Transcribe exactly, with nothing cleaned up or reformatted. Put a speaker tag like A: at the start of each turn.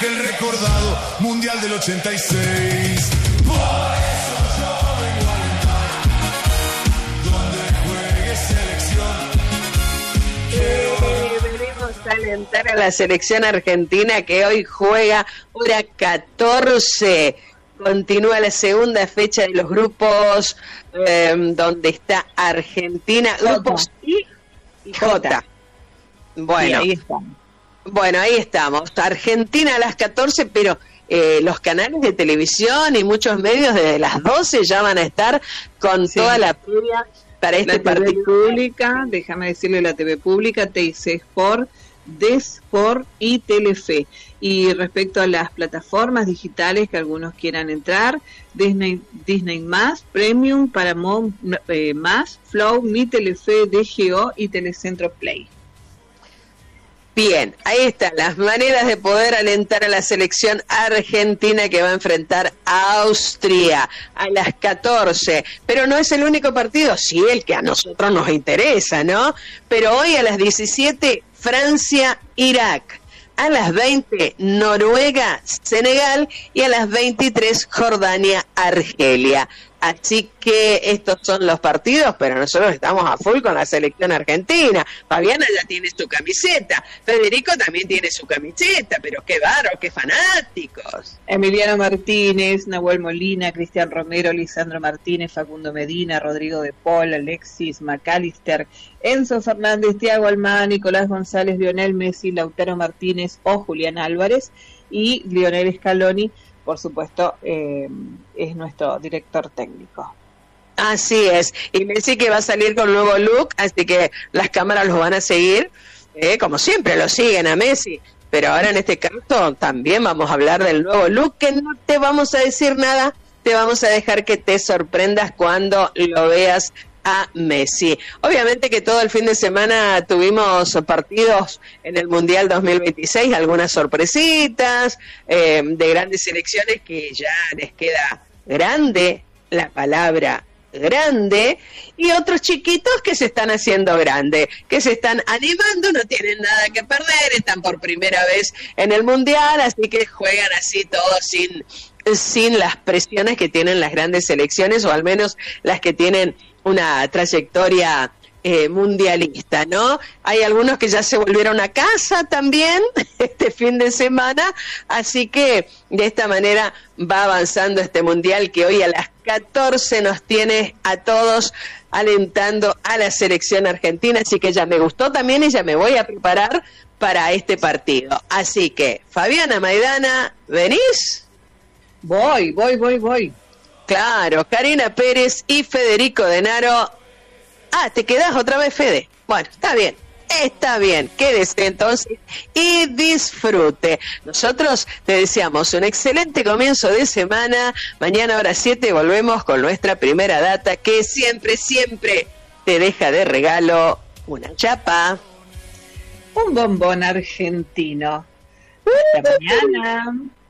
A: aquel recordado Mundial del ochenta y seis. Por eso yo vengo a alentar, donde juegue selección.
B: Eh, venimos a alentar a la selección argentina que hoy juega hora catorce. Continúa la segunda fecha de los grupos, eh, donde está Argentina, grupos I y J. Bueno,
C: y ahí estamos.
B: Bueno, ahí estamos. Argentina a las catorce, pero eh, los canales de televisión y muchos medios desde las doce ya van a estar con sí. toda la previa para este
C: la
B: partido.
C: T V pública, déjame decirle la T V pública, T I C Sport, D Sport y Telefe. Y respecto a las plataformas digitales que algunos quieran entrar, Disney, Disney Más, Premium, Paramount eh, Más, Flow, Mi Telefe, D G O y Telecentro Play.
B: Bien, ahí están las maneras de poder alentar a la selección argentina que va a enfrentar a Austria a las catorce. Pero no es el único partido, sí el que a nosotros nos interesa, ¿no? Pero hoy a las diecisiete, Francia-Irak. A las veinte, Noruega, Senegal, y a las veintitrés, Jordania, Argelia. Así que estos son los partidos, pero nosotros estamos a full con la selección argentina. Fabiana ya tiene su camiseta, Federico también tiene su camiseta, pero qué bárbaro, qué fanáticos.
C: Emiliano Martínez, Nahuel Molina, Cristian Romero, Lisandro Martínez, Facundo Medina, Rodrigo de Paul, Alexis McAllister, Enzo Fernández, Thiago Almada, Nicolás González, Lionel Messi, Lautaro Martínez o Julián Álvarez, y Lionel Scaloni, por supuesto, eh, es nuestro director técnico.
B: Así es, y Messi que va a salir con nuevo look, así que las cámaras los van a seguir, eh, como siempre lo siguen a Messi, pero ahora en este caso también vamos a hablar del nuevo look, que no te vamos a decir nada, te vamos a dejar que te sorprendas cuando lo veas a Messi. Obviamente que todo el fin de semana tuvimos partidos en el Mundial dos mil veintiséis, algunas sorpresitas eh, de grandes selecciones que ya les queda grande la palabra grande, y otros chiquitos que se están haciendo grande, que se están animando, no tienen nada que perder, están por primera vez en el Mundial, así que juegan así todos sin, sin las presiones que tienen las grandes selecciones, o al menos las que tienen una trayectoria eh, mundialista, ¿no? Hay algunos que ya se volvieron a casa también este fin de semana, así que de esta manera va avanzando este mundial que hoy a las catorce nos tiene a todos alentando a la selección argentina, así que ya me gustó también y ya me voy a preparar para este partido. Así que, Fabiana Maidana, ¿venís?
C: Voy, voy, voy, voy.
B: Claro, Karina Pérez y Federico Denaro. Ah, ¿te quedás otra vez, Fede? Bueno, está bien, está bien, quédese entonces y disfrute. Nosotros te deseamos un excelente comienzo de semana. Mañana a hora siete volvemos con nuestra primera data que siempre, siempre te deja de regalo una chapa.
C: Un bombón argentino. Hasta mañana.